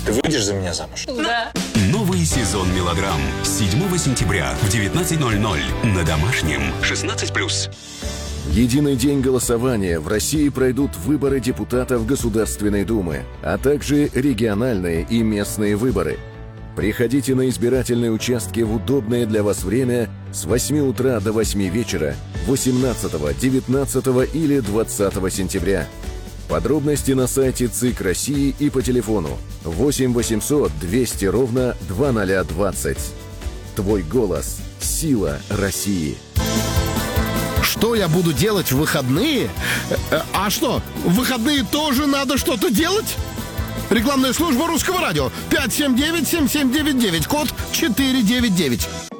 Ты выйдешь за меня замуж? Да. Новый сезон мелодрам с 7 сентября в 19:00 на Домашнем. 16+. В единый день голосования в России пройдут выборы депутатов Государственной Думы, а также региональные и местные выборы. Приходите на избирательные участки в удобное для вас время с 8 утра до 8 вечера 18, 19 или 20 сентября. Подробности на сайте ЦИК России и по телефону 8 800 200 ровно 2020. Твой голос – сила России. Что я буду делать в выходные? А что, в выходные тоже надо что-то делать? Рекламная служба Русского радио 579-7799, код 499.